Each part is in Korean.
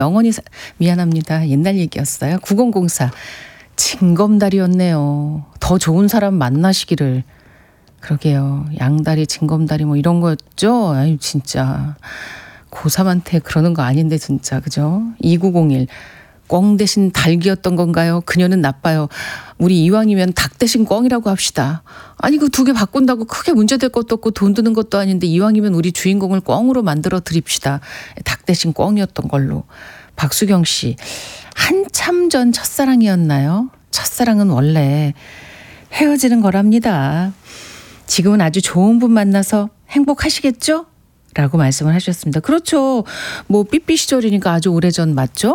영원히 미안합니다. 옛날 얘기였어요. 9004 징검다리였네요. 더 좋은 사람 만나시기를. 그러게요. 양다리, 징검다리 뭐 이런 거였죠? 아유 진짜. 고3한테 그러는 거 아닌데 진짜. 그죠? 2901 꿩 대신 닭이었던 건가요? 그녀는 나빠요. 우리 이왕이면 닭 대신 꿩이라고 합시다. 아니 그 두 개 바꾼다고 크게 문제될 것도 없고 돈 드는 것도 아닌데 이왕이면 우리 주인공을 꿩으로 만들어 드립시다. 닭 대신 꿩이었던 걸로. 박수경 씨. 한참 전 첫사랑이었나요? 첫사랑은 원래 헤어지는 거랍니다. 지금은 아주 좋은 분 만나서 행복하시겠죠? 라고 말씀을 하셨습니다. 그렇죠. 뭐 삐삐 시절이니까 아주 오래전 맞죠?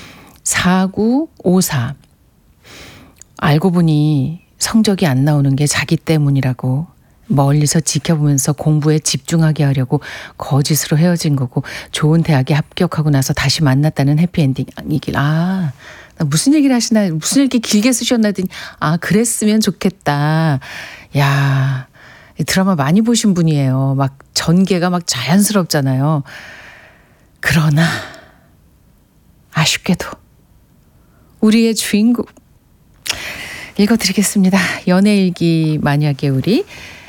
4954 알고 보니 성적이 안 나오는 게 자기 때문이라고 멀리서 지켜보면서 공부에 집중하게 하려고 거짓으로 헤어진 거고 좋은 대학에 합격하고 나서 다시 만났다는 해피엔딩이길. 나 무슨 얘기를 하시나 무슨 이렇게 길게 쓰셨나 했더니 그랬으면 좋겠다. 야 드라마 많이 보신 분이에요. 막 전개가 막 자연스럽잖아요. 그러나 아쉽게도 우리의 주인공 읽어드리겠습니다. 연애일기 만약에 우리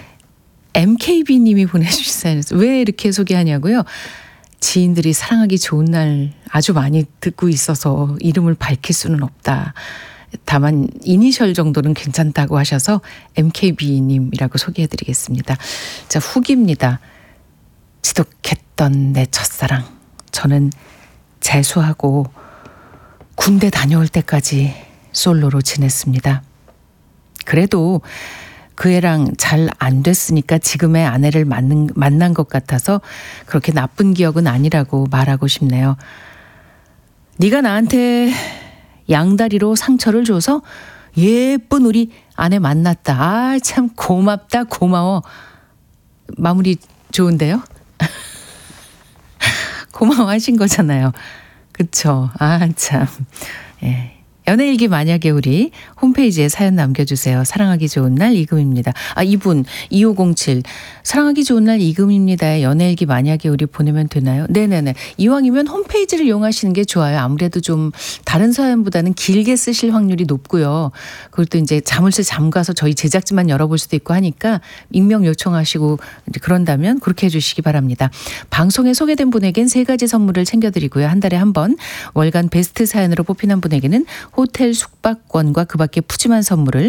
MKB님이 보내주신 사연에서 왜 이렇게 소개하냐고요. 지인들이 사랑하기 좋은 날 아주 많이 듣고 있어서 이름을 밝힐 수는 없다. 다만 이니셜 정도는 괜찮다고 하셔서 MKB님이라고 소개해드리겠습니다. 자, 후기입니다. 지독했던 내 첫사랑. 저는 재수하고 군대 다녀올 때까지 솔로로 지냈습니다. 그래도 그 애랑 잘 안 됐으니까 지금의 아내를 만난 것 같아서 그렇게 나쁜 기억은 아니라고 말하고 싶네요. 네가 나한테 양다리로 상처를 줘서 예쁜 우리 아내 만났다. 참 고맙다 고마워. 마무리 좋은데요? 고마워하신 거잖아요. 그쵸? 참. 예. 연애일기 만약에 우리 홈페이지에 사연 남겨주세요. 사랑하기 좋은 날 이금입니다. 이분 2507 사랑하기 좋은 날 이금입니다. 연애일기 만약에 우리 보내면 되나요? 네네네. 이왕이면 홈페이지를 이용하시는 게 좋아요. 아무래도 좀 다른 사연보다는 길게 쓰실 확률이 높고요. 그걸 또 이제 자물쇠 잠가서 저희 제작진만 열어볼 수도 있고 하니까 익명 요청하시고 그런다면 그렇게 해주시기 바랍니다. 방송에 소개된 분에겐 3가지 선물을 챙겨드리고요. 한 달에 한 번 월간 베스트 사연으로 뽑히는 분에게는 호텔 숙박권과 그 밖에 푸짐한 선물을